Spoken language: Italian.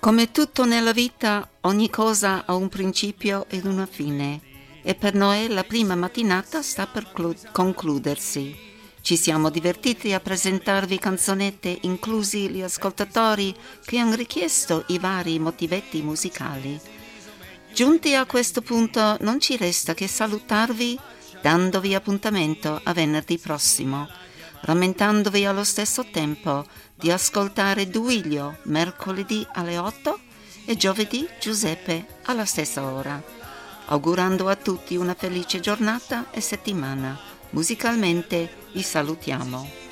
Come tutto nella vita, ogni cosa ha un principio ed una fine e per noi la prima mattinata sta per concludersi. Ci siamo divertiti a presentarvi canzonette, inclusi gli ascoltatori che hanno richiesto i vari motivetti musicali. Giunti a questo punto non ci resta che salutarvi dandovi appuntamento a venerdì prossimo, rammentandovi allo stesso tempo di ascoltare Duilio mercoledì alle 8 e giovedì Giuseppe alla stessa ora, augurando a tutti una felice giornata e settimana. Musicalmente vi salutiamo.